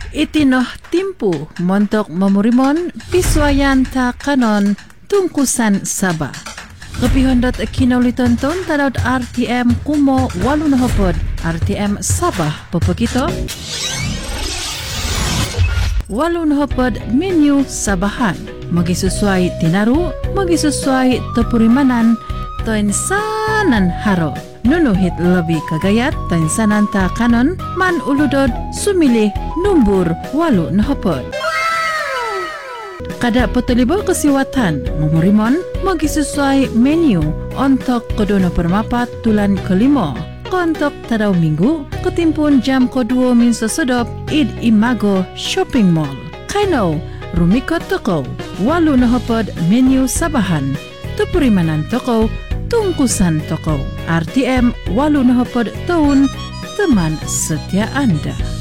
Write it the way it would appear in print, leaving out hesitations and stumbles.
Itinoh timpu montok memurimon piswayan ta kanon tungkusan Sabah. Kepihondot kinauli tonton tadot RTM Kumo Walunahopod RTM Sabah pepekito. Walunahopod menu Sabahan. Magi sesuai tinaru, magi sesuai tepurimanan, toinsanan haro. Nunuhit lebih kagayat, toinsanan ta kanon, man uludod sumilih numbur Walunahopod. Kada potolibo kesiwatan, memurimon, magi sesuai menu untuk kodono permapat tulan kelima. Kontok tadau minggu, ketimpun jam kedua min sesodop, id Imago Shopping Mall. Kaino, rumikot toko, Walunahopod menu Sabahan, tepurimanan toko, tungkusan toko. RTM Walunahopod tahun, teman setia Anda.